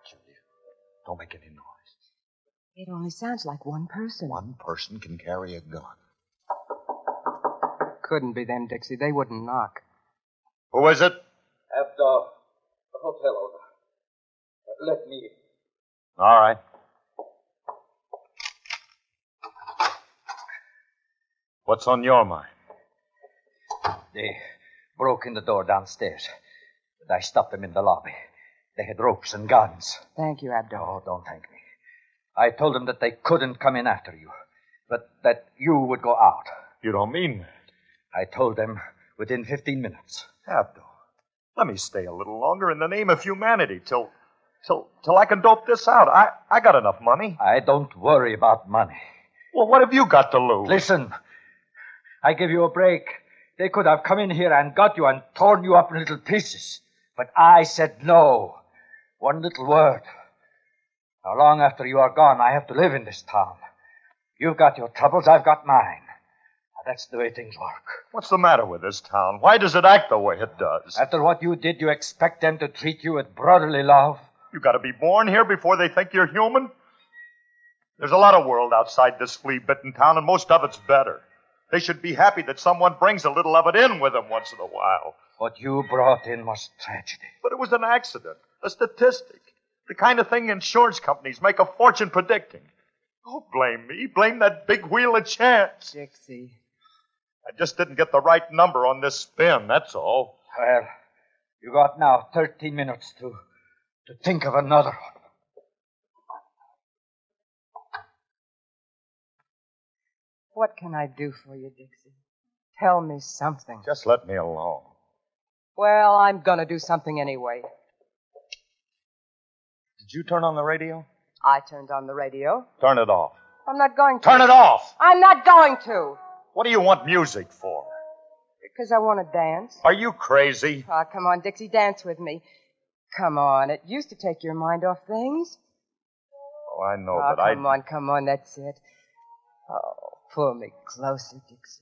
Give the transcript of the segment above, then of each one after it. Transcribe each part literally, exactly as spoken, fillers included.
Julia. Don't make any noise. It only sounds like one person. One person can carry a gun. Couldn't be them, Dixie. They wouldn't knock. Who is it? At the, the hotel owner. Let me in. All right. What's on your mind? They broke in the door downstairs. But I stopped them in the lobby. They had ropes and guns. Thank you, Abdul. Oh, don't thank me. I told them that they couldn't come in after you, but that you would go out. You don't mean that. I told them within fifteen minutes. Abdul, let me stay a little longer in the name of humanity till till till I can dope this out. I, I got enough money. I don't worry about money. Well, what have you got to lose? Listen, I give you a break. They could have come in here and got you and torn you up in little pieces. But I said no. One little word. Now, long after you are gone, I have to live in this town. You've got your troubles, I've got mine. Now, that's the way things work. What's the matter with this town? Why does it act the way it does? After what you did, you expect them to treat you with brotherly love? You got to be born here before they think you're human? There's a lot of world outside this flea-bitten town, and most of it's better. They should be happy that someone brings a little of it in with them once in a while. What you brought in was tragedy. But it was an accident, a statistic, the kind of thing insurance companies make a fortune predicting. Don't blame me. Blame that big wheel of chance. Dixie. I just didn't get the right number on this spin, that's all. Well, you got now thirteen minutes to, to think of another one. What can I do for you, Dixie? Tell me something. Just let me alone. Well, I'm going to do something anyway. Did you turn on the radio? I turned on the radio. Turn it off. I'm not going to. Turn it off! I'm not going to. What do you want music for? Because I want to dance. Are you crazy? Oh, come on, Dixie, dance with me. Come on, it used to take your mind off things. Oh, I know, oh, but I... come on, come on, that's it. Oh, pull me closer, Dixie.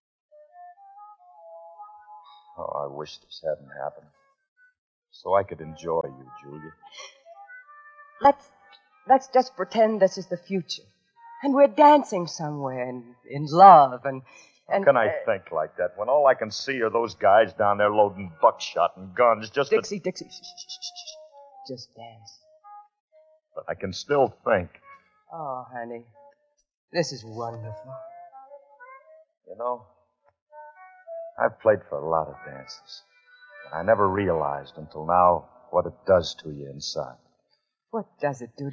Oh, I wish this hadn't happened. So I could enjoy you, Julia. Let's, let's just pretend this is the future. And we're dancing somewhere in, in love and... and How can I uh, think like that when all I can see are those guys down there loading buckshot and guns just Dixie, to... Dixie, shh, shh, shh, shh. Just dance. But I can still think. Oh, honey, this is wonderful. You know, I've played for a lot of dances. And I never realized until now what it does to you inside. What does it do